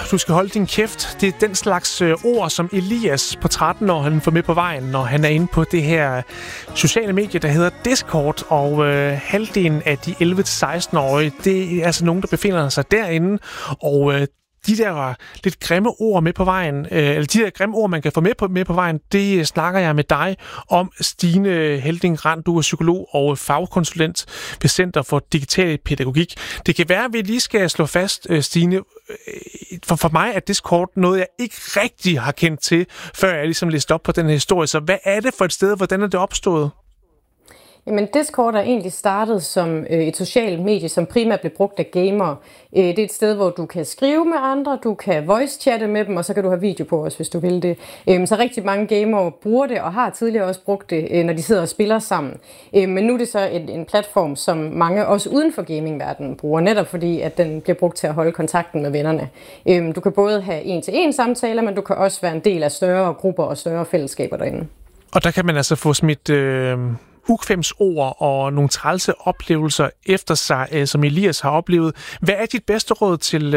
du skal holde din kæft. Det er den slags ord, som Elias på 13 år, han får med på vejen, når han er inde på det her sociale medie, der hedder Discord. Og halvdelen af de 11-16-årige, det er altså nogen, der befinder sig derinde. Og de der lidt grimme ord med på vejen, eller de der grimme ord, man kan få med på vejen, det snakker jeg med dig om, Stine Helding Rand. Du er psykolog og fagkonsulent ved Center for Digital Pædagogik. Det kan være, at vi lige skal slå fast, Stine, for mig er Discord noget, jeg ikke rigtig har kendt til, før jeg ligesom læste op på den her historie. Så hvad er det for et sted? Hvordan er det opstået? Jamen, Discord er egentlig startet som et socialt medie, som primært blev brugt af gamere. Det er et sted, hvor du kan skrive med andre, du kan voice-chatte med dem, og så kan du have video på os, hvis du vil det. Så rigtig mange gamere bruger det, og har tidligere også brugt det, når de sidder og spiller sammen. Men nu er det så en platform, som mange også uden for gamingverdenen bruger, netop fordi, at den bliver brugt til at holde kontakten med vennerne. Du kan både have en-til-en samtaler, men du kan også være en del af større grupper og større fællesskaber derinde. Og der kan man altså få smidt ukvemsord og nogle trælse oplevelser efter sig, som Elias har oplevet. Hvad er dit bedste råd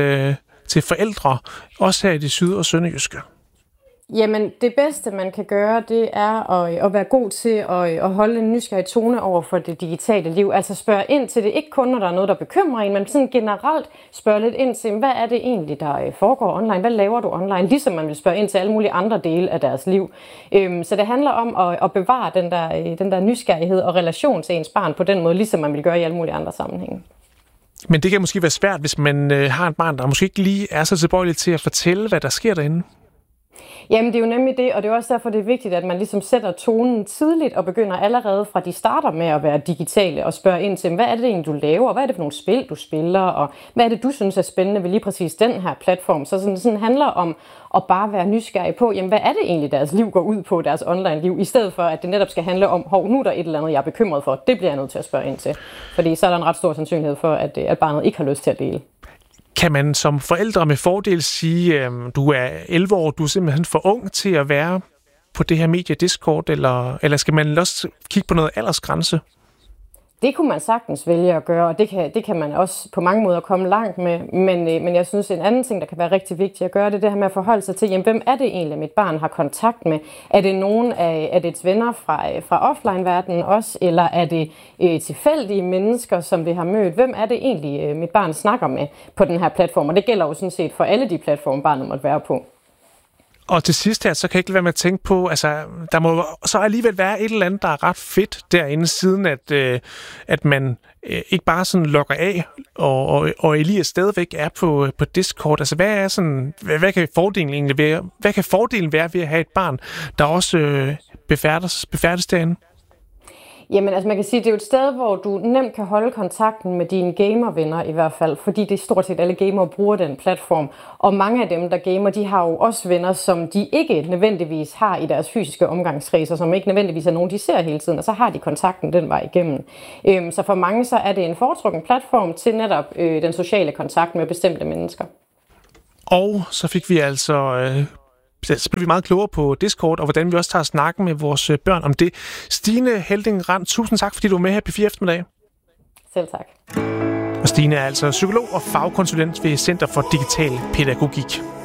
til forældre, også her i det syd- og sønderjyske? Jamen, det bedste, man kan gøre, det er at være god til at holde en nysgerrig tone over for det digitale liv. Altså spørge ind til det, ikke kun når der er noget, der bekymrer en, men sådan generelt spørge lidt ind til, hvad er det egentlig, der foregår online? Hvad laver du online? Ligesom man vil spørge ind til alle mulige andre dele af deres liv. Så det handler om at bevare den der nysgerrighed og relation til ens barn på den måde, ligesom man vil gøre i alle mulige andre sammenhænge. Men det kan måske være svært, hvis man har et barn, der måske ikke lige er så tilbøjelig til at fortælle, hvad der sker derinde. Jamen, det er jo nemlig det, og det er også derfor, det er vigtigt, at man ligesom sætter tonen tidligt og begynder allerede fra de starter med at være digitale og spørge ind til, hvad er det egentlig, du laver? Hvad er det for nogle spil, du spiller? Og hvad er det, du synes er spændende ved lige præcis den her platform? Så sådan handler om at bare være nysgerrig på, jamen, hvad er det egentlig, deres liv går ud på, deres online-liv, i stedet for, at det netop skal handle om, nu er der et eller andet, jeg er bekymret for. Det bliver jeg nødt til at spørge ind til. Fordi så er der en ret stor sandsynlighed for, at barnet ikke har lyst til at dele. Kan man som forældre med fordel sige, du er 11 år, du er simpelthen for ung til at være på det her medie Discord, eller skal man også kigge på noget aldersgrænse? Det kunne man sagtens vælge at gøre, og det kan man også på mange måder komme langt med. Men jeg synes, en anden ting, der kan være rigtig vigtigt at gøre, det er det her med at forholde sig til, jamen, hvem er det egentlig, mit barn har kontakt med? Er det nogen af dets venner fra offline-verdenen også, eller er det tilfældige mennesker, som vi har mødt? Hvem er det egentlig, mit barn snakker med på den her platform? Og det gælder jo sådan set for alle de platforme, barnet måtte være på. Og til sidst her, så kan jeg ikke lade være med at tænke på, altså, der må så alligevel være et eller andet, der er ret fedt derinde, siden at man ikke bare sådan logger af, og Elias stadigvæk er på Discord. Altså, hvad kan fordelen egentlig være? Hvad kan fordelen være ved at have et barn, der også befærdes derinde? Jamen, altså man kan sige, at det er jo et sted, hvor du nemt kan holde kontakten med dine gamervenner i hvert fald, fordi det er stort set alle gamere bruger den platform. Og mange af dem, der gamer, de har jo også venner, som de ikke nødvendigvis har i deres fysiske omgangskreds, og som ikke nødvendigvis er nogen, de ser hele tiden, og så har de kontakten den vej igennem. Så for mange så er det en foretrukken platform til netop den sociale kontakt med bestemte mennesker. Og så fik vi altså så blev vi meget klogere på Discord, og hvordan vi også tager snakken med vores børn om det. Stine Helding Rand, tusind tak, fordi du var med her på P4 Eftermiddag. Selv tak. Og Stine er altså psykolog og fagkonsulent ved Center for Digital Pædagogik.